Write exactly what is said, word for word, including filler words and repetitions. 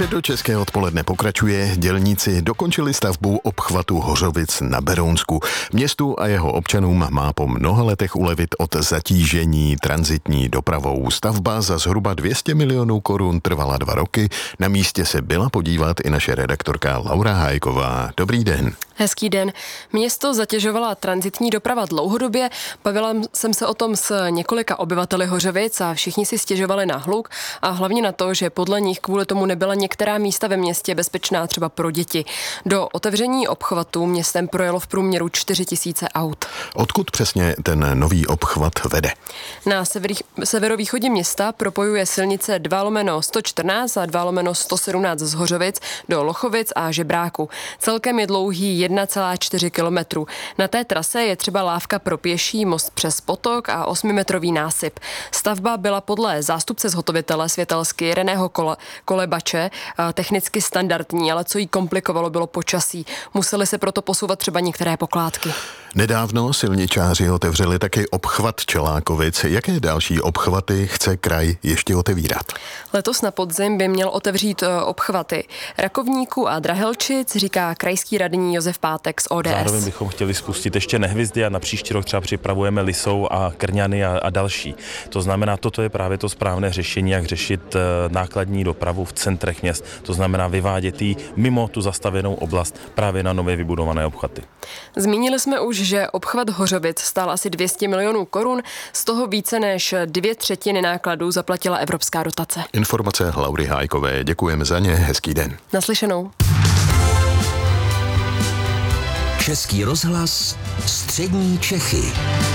Středočeské odpoledne pokračuje. Dělníci dokončili stavbu obchvatu Hořovic na Berounsku. Městu a jeho občanům má po mnoha letech ulevit od zatížení tranzitní dopravou. Stavba za zhruba dvě stě milionů korun trvala dva roky. Na místě se byla podívat i naše redaktorka Laura Hájková. Dobrý den. Hezký den. Město zatěžovala tranzitní doprava dlouhodobě. Bavila jsem se o tom s několika obyvateli Hořovic a všichni si stěžovali na hluk a hlavně na to, že podle nich kvůli tomu nebyla některá místa ve městě bezpečná třeba pro děti. Do otevření obchvatu městem projelo v průměru čtyři tisíce aut. Odkud přesně ten nový obchvat vede? Na severý, severovýchodě města propojuje silnice dva lomeno sto čtrnáct a dva lomeno sto sedmnáct z Hořovic do Lochovic a Žebráku. Celkem je dlouhý jedna celá čtyři kilometru. Na té trase je třeba lávka pro pěší, most přes potok a osmimetrový násyp. Stavba byla podle zástupce zhotovitele Světelsky Jireného Kole, Kolebače technicky standardní, ale co jí komplikovalo, bylo počasí. Museli se proto posouvat třeba některé pokládky. Nedávno silničáři otevřeli taky obchvat Čelákovic. Jaké další obchvaty chce kraj ještě otevírat? Letos na podzim by měl otevřít obchvaty Rakovníků a Drahelčic, říká krajský radní Josef Pátek z O D S. Zároveň bychom chtěli spustit ještě Nehvizdy a na příští rok třeba připravujeme Lisou a Krňany a, a další. To znamená, toto je právě to správné řešení, jak řešit nákladní dopravu v centrech měst. To znamená vyvádět ji mimo tu zastavěnou oblast právě na nově vybudované obchvaty. Zmínili jsme už, že obchvat Hořovic stál asi dvě stě milionů korun, z toho více než dvě třetiny nákladů zaplatila evropská dotace. Informace Laury Hájkové, děkujeme za ně, hezký den. Naslyšenou. Český rozhlas, střední Čechy.